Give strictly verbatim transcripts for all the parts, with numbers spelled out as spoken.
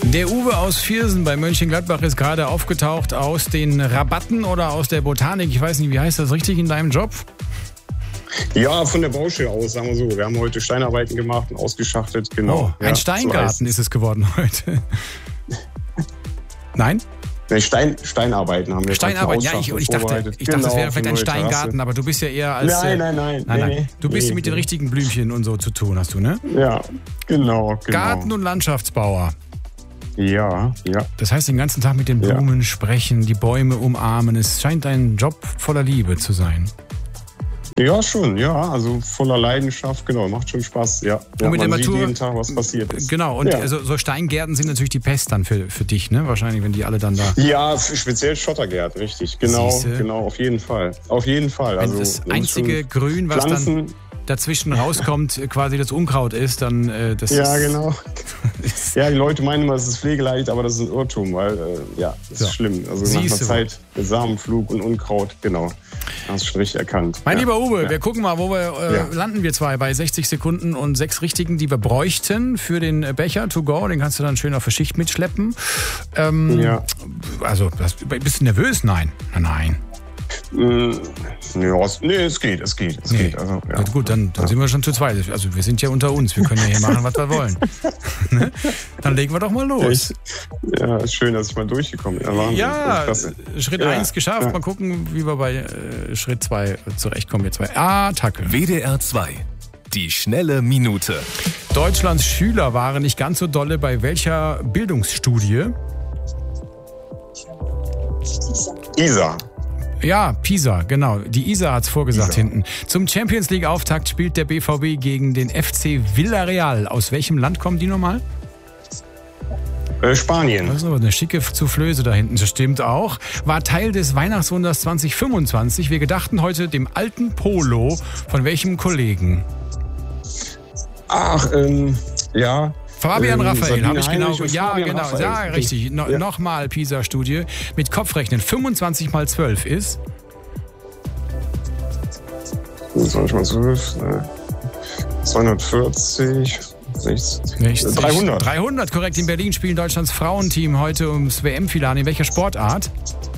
Der Uwe aus Viersen bei Mönchengladbach ist gerade aufgetaucht aus den Rabatten oder aus der Botanik. Ich weiß nicht, wie heißt das richtig in deinem Job? Ja, von der Baustelle aus, sagen wir so. Wir haben heute Steinarbeiten gemacht und ausgeschachtet. Genau. Oh, ein ja, Steingarten so ist es geworden heute. Nein? Nee, Stein, Steinarbeiten haben wir. Steinarbeiten, ja, ich, ich dachte, ich dachte, das wäre vielleicht ein Steingarten, Terrasse. aber du bist ja eher als... Nein, nein, nein. nein, nein. Nee, du bist nee, mit den nee. richtigen Blümchen und so zu tun, hast du, ne? Ja, genau, genau. Garten- und Landschaftsbauer. Ja, ja. Das heißt, den ganzen Tag mit den Blumen ja. sprechen, die Bäume umarmen. Es scheint ein Job voller Liebe zu sein. Ja, schon, ja. Also voller Leidenschaft, genau. Macht schon Spaß, ja. ja und mit man der sieht Natur, jeden Tag, was passiert ist. Genau, und ja. also, so Steingärten sind natürlich die Pest dann für, für dich, ne? Wahrscheinlich, wenn die alle dann da... Ja, speziell Schottergärten, richtig. Genau, Siehste? genau, auf jeden Fall. Auf jeden Fall. Wenn also, das einzige Grün, was Pflanzen, dann dazwischen rauskommt, quasi das Unkraut ist, dann äh, das ja, ist... genau. Ja, die Leute meinen immer, es ist Pflegeleicht, aber das ist ein Irrtum, weil, äh, ja, das ja. ist schlimm. Also Siehste nach einer wohl. Zeit, Samenflug und Unkraut, genau. Hast du schon richtig erkannt. Mein ja. lieber Uwe, ja. wir gucken mal, wo wir äh, Ja. landen wir zwei bei sechzig Sekunden und sechs Richtigen, die wir bräuchten für den Becher to go. Den kannst du dann schön auf der Schicht mitschleppen. Ähm, Ja. Also, das, bist du nervös? Nein. Nein, nein. Mm, ja, es, nee, es geht, es geht, es Nee. geht. Also, ja. Na gut, dann, dann sind wir schon zu zweit. Also wir sind ja unter uns, wir können ja hier machen, was wir wollen. Ne? Dann legen wir doch mal los. Ich, ja, ist schön, dass ich mal durchgekommen bin. Ja, Wahnsinn. Ja, Klasse. Schritt Ja, eins geschafft. ja. Mal gucken, wie wir bei äh, Schritt zwei zurechtkommen. Wir zwei. Attacke. W D R zwei. Die schnelle Minute. Deutschlands Schüler waren nicht ganz so dolle bei welcher Bildungsstudie? Isa. Ja, Pisa, genau. Die Isa hat's vorgesagt Isa. hinten. Zum Champions League Auftakt spielt der B V B gegen den F C Villarreal. Aus welchem Land kommen die nochmal? Äh, Spanien. Das ist aber eine schicke Soufflöse da hinten. Das stimmt auch. War Teil des Weihnachtswunders zwanzig fünfundzwanzig. Wir gedachten heute dem alten Polo von welchem Kollegen? Ach, ähm, ja. Fabian Ähm, Raphael, Sabine habe ich genau. Heinrich und Ja, Fabian genau. Raphael. Ja, richtig. No, Ja. Nochmal Pisa-Studie. Mit Kopfrechnen. fünfundzwanzig mal zwölf ist? zwanzig mal zwölf, ne? zweihundertvierzig, sechzig, dreihundert. dreihundert, korrekt. In Berlin spielen Deutschlands Frauenteam heute ums W M-Finale. In welcher Sportart?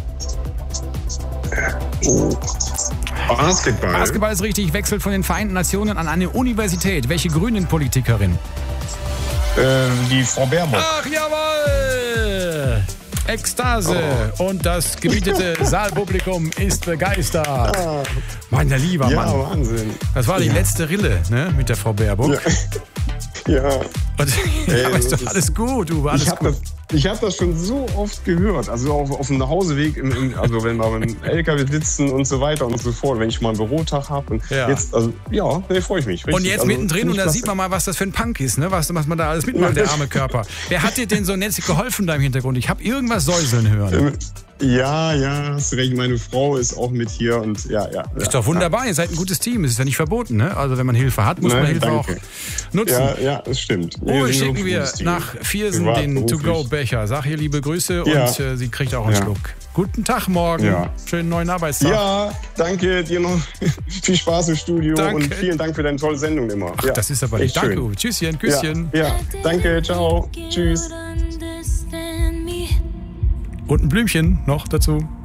Oh. Basketball. Basketball ist richtig. Wechselt von den Vereinten Nationen an eine Universität. Welche Grünen-Politikerin? Äh, die Frau Baerbock. Ach, jawohl! Ekstase. Oh. Und das gemietete Saalpublikum ist begeistert. Ah. Mein lieber Ja, Mann. Wahnsinn. Das war die Ja. letzte Rille, ne, mit der Frau Baerbock. Ja. Ja. Und, Ey, ja, aber ist das doch ist- alles gut, Uwe, alles Ich habe gut. das, ich hab das schon so oft gehört. Also auf, auf dem Nachhauseweg, im, im, also wenn wir beim L K W sitzen und so weiter und so fort, wenn ich mal einen Bürotag habe. Ja. Jetzt, also, ja, nee, freue ich mich. Richtig. Und jetzt also, mittendrin, find und ich da klasse. sieht man mal, was das für ein Punk ist, ne? was, was man da alles mitmacht, der arme Körper. Wer hat dir denn so nett geholfen da im Hintergrund? Ich habe irgendwas säuseln hören. Ähm, Ja, ja, hast du recht. Meine Frau ist auch mit hier und ja, ja. Ist doch wunderbar, ihr seid ein gutes Team, es ist ja nicht verboten. Ne? Also wenn man Hilfe hat, muss Nein, man Hilfe danke. auch nutzen. Ja, ja, das stimmt. Uwe, wir sind schicken ein wir gutes Team. nach Viersen Privat, den beruflich. To-Go-Becher. Sag ihr liebe Grüße Ja. und äh, sie kriegt auch einen Ja. Schluck. Guten Tag morgen. Ja. Schönen neuen Arbeitstag. Ja, danke dir noch. Viel Spaß im Studio Danke. und vielen Dank für deine tolle Sendung immer. Ach, ja, das ist aber nicht. echt Danke, schön. Uwe. Tschüsschen, Küsschen. Ja, ja, danke, ciao, tschüss. Und ein Blümchen noch dazu.